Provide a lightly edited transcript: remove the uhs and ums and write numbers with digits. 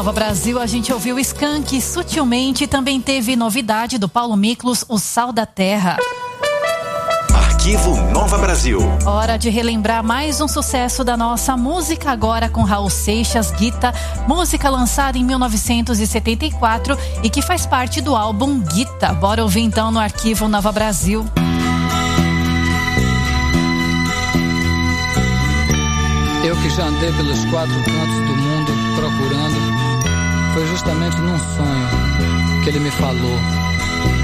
Nova Brasil, a gente ouviu Skank Sutilmente, também teve novidade do Paulo Miklos, O Sal da Terra. Arquivo Nova Brasil. Hora de relembrar mais um sucesso da nossa música agora com Raul Seixas, Guita, música lançada em 1974 e que faz parte do álbum Guita. Bora ouvir então no Arquivo Nova Brasil. Eu que já andei pelos 4 cantos do mundo procurando, foi justamente num sonho que ele me falou.